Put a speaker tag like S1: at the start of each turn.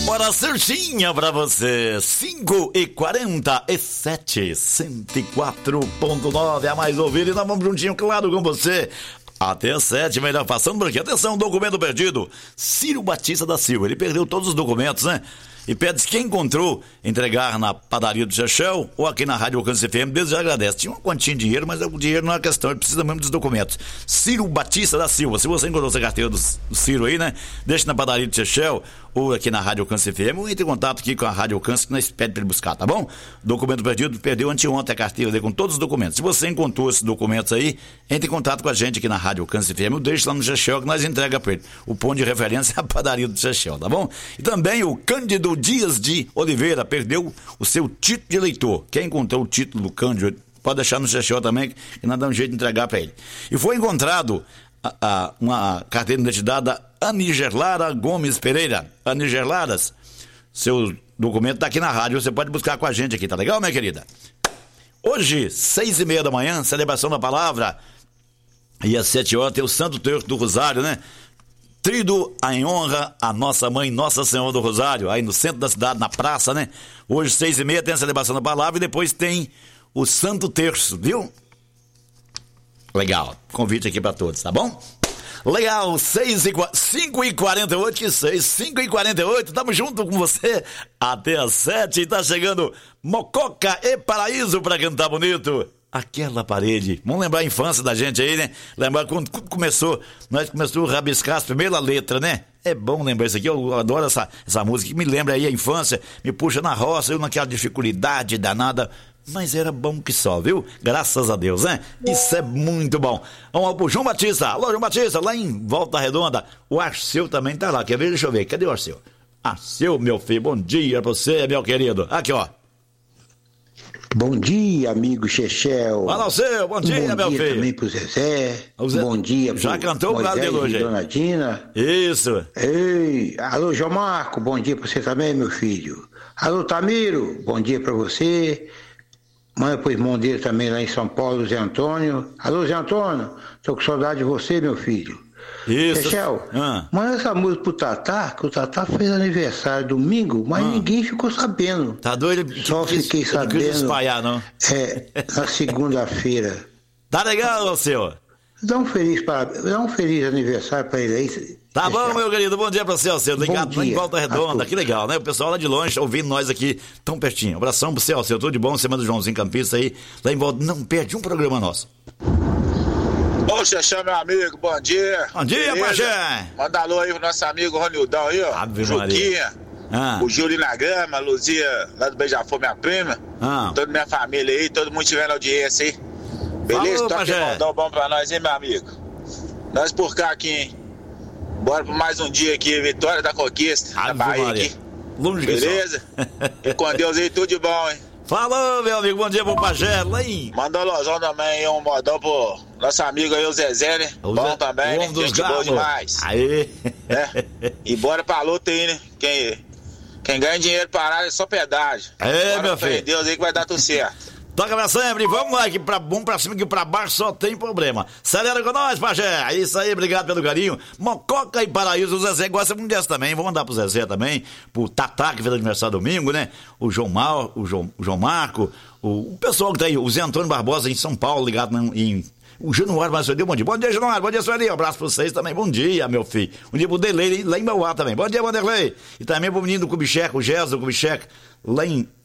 S1: Hora certinha pra você, 5h47, 104.9, a mais ouvida, e nós vamos juntinho, claro, com você. Até às 7, melhor passando por aqui. Atenção, documento perdido. Ciro Batista da Silva, ele perdeu todos os documentos, né? E pede que quem encontrou entregar na padaria do Chechel ou aqui na Rádio Alcance FM, Deus já agradece. Tinha uma quantia de dinheiro, mas o dinheiro não é questão, ele precisa mesmo dos documentos. Ciro Batista da Silva, se você encontrou essa carteira do Ciro aí, né? Deixa na padaria do Chechel ou aqui na Rádio Alcance FM, ou entre em contato aqui com a Rádio Alcance que nós pedimos para ele buscar, tá bom? Documento perdido, perdeu anteontem a carteira dele com todos os documentos. Se você encontrou esses documentos aí, entre em contato com a gente aqui na Rádio Alcance FM, ou deixa lá no Chechel que nós entrega para ele. O ponto de referência é a padaria do Chechel, tá bom? E também o Cândido Dias de Oliveira perdeu o seu título de eleitor. Quem encontrou o título do Cândido pode deixar no Chechel também, que nós dá um jeito de entregar para ele. E foi encontrado uma carteira de identidade da Anigerlara Gomes Pereira. Anigerlaras, seu documento tá aqui na rádio, você pode buscar com a gente aqui, tá legal, minha querida? Hoje, 6h30 da manhã, celebração da palavra, e às 7 horas tem o Santo Terço do Rosário, né? Trido em honra a nossa mãe, Nossa Senhora do Rosário, aí no centro da cidade, na praça, né? Hoje, 6h30, tem a celebração da palavra e depois tem o Santo Terço, viu? Legal, convite aqui pra todos, tá bom? Legal, 5h48, que 5h48, tamo junto com você até às 7, tá chegando Mococa e Paraíso pra cantar bonito. Aquela parede, vamos lembrar a infância da gente aí, né? Lembrar quando começou, nós começamos a rabiscar as primeiras letras, né? É bom lembrar isso aqui, eu adoro essa música, que me lembra aí a infância, me puxa na roça, eu naquela dificuldade danada, mas era bom que só, viu? Graças a Deus, né? Isso é muito bom. Vamos pro João Batista. Alô, João Batista, lá em Volta Redonda, o Arceu também tá lá, quer ver? Deixa eu ver, cadê o Arceu? Arceu, meu filho, bom dia pra você, meu querido. Aqui, ó.
S2: Bom dia, amigo Chechel.
S1: Fala, seu, bom dia, meu filho. Bom dia
S2: também pro Zezé. Bom dia pro
S1: já cantou o galo dele hoje,
S2: Dona Dina.
S1: Isso.
S2: Ei, alô, João Marco, bom dia pra você também, meu filho. Alô, Tamiro, bom dia pra você. Manda pro irmão dele também lá em São Paulo, Zé Antônio. Alô, Zé Antônio, tô com saudade de você, meu filho.
S1: Isso.
S2: Chechel, manda essa música pro Tatá, que o Tatá fez aniversário domingo, mas ninguém ficou sabendo.
S1: Tá doido?
S2: Só fiquei sabendo.
S1: Não espalhar, não.
S2: Na segunda-feira.
S1: Tá legal, senhor.
S2: Dá um feliz aniversário pra ele aí.
S1: Tá bom, meu querido, bom dia pra você, Alceu. Ligado lá em Volta Redonda, que legal, né? O pessoal lá de longe ouvindo nós aqui tão pertinho. Abração pro você, Alceu, tudo de bom, semana do Joãozinho Campista aí, lá em Volta. Não perde um programa nosso.
S3: Ô, Xexé, meu amigo, bom dia.
S1: Bom dia, Pajé.
S3: Manda alô aí pro nosso amigo Ronildão aí, ó. Juquinha, o Júlio na Gama, a Luzia lá do Beija-Flor, minha prima. Toda minha família aí, todo mundo tiver na audiência aí. Beleza? Toca e mandar um bom pra nós, hein, meu amigo? Nós por cá aqui, hein? Bora pra mais um dia aqui, Vitória da Conquista, na Bahia aqui.
S1: Longe.
S3: Beleza? E com Deus aí, tudo de bom, hein?
S1: Falou, meu amigo, bom dia pro Pajé, lá em...
S3: Manda um lojão também, um modão pro nosso amigo aí, o Zezé, né? Bom também, né? Gente boa demais.
S1: Aê!
S3: E bora pra luta aí, né? Quem ganha dinheiro parado é só pedágio.
S1: É, meu filho.
S3: Deus aí que vai dar tudo certo.
S1: Toca pra sempre, vamos lá, que pra bom, pra cima, que pra baixo só tem problema. Acelera com nós, Pajé. É isso aí, obrigado pelo carinho. Mococa e Paraíso, o Zezé gosta muito dessa também. Vou mandar pro Zezé também, pro Tatá, que fez aniversário domingo, né? O João Marco, o pessoal que tá aí, o Zé Antônio Barbosa em São Paulo, ligado em... O Januário, mas deu bom dia. Bom dia, Januário. Bom dia, Sueli. Um abraço pra vocês também. Bom dia, meu filho. Um dia pro Delei, lá em Mauá também. Bom dia, Vanderlei. E também pro menino do Kubitschek, o Gés do Kubitschek, lá em